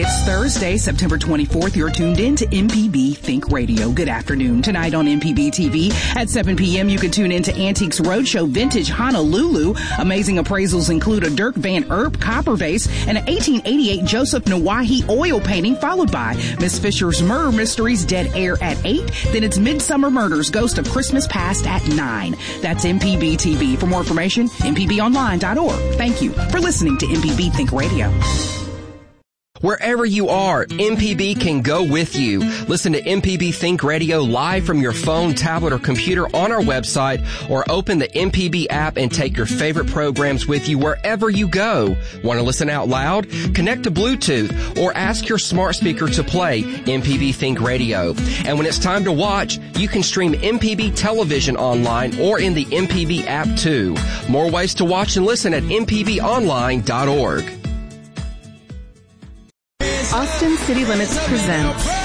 It's Thursday, September 24th. You're tuned in to MPB Think Radio. Good afternoon. Tonight on MPB TV at 7 p.m. you can tune into Antiques Roadshow Vintage Honolulu. Amazing appraisals include a Dirk Van Erp copper vase and an 1888 Joseph Nawahi oil painting, followed by Miss Fisher's Murder Mysteries Dead Air at 8. Then it's Midsummer Murders Ghost of Christmas Past at 9. That's MPB TV. For more information, mpbonline.org. Thank you for listening to MPB Think Radio. Wherever you are, MPB can go with you. Listen to MPB Think Radio live from your phone, tablet, or computer on our website, or open the MPB app and take your favorite programs with you wherever you go. Want to listen out loud? Connect to Bluetooth or ask your smart speaker to play MPB Think Radio. And when it's time to watch, you can stream MPB television online or in the MPB app too. More ways to watch and listen at mpbonline.org. Austin City Limits presents